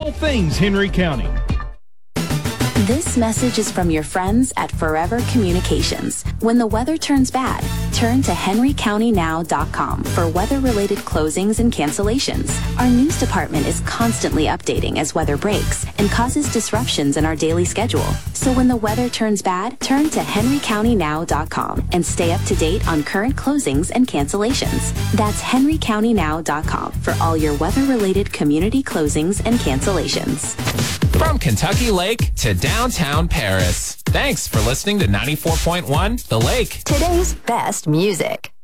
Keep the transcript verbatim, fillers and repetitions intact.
all things Henry County. This message is from your friends at Forever Communications. When the weather turns bad, turn to henry county now dot com for weather-related closings and cancellations. Our news department is constantly updating as weather breaks and causes disruptions in our daily schedule. So when the weather turns bad, turn to henry county now dot com and stay up to date on current closings and cancellations. That's henry county now dot com for all your weather-related community closings and cancellations. From Kentucky Lake to downtown Paris. Thanks for listening to ninety-four point one The Lake. Today's best music.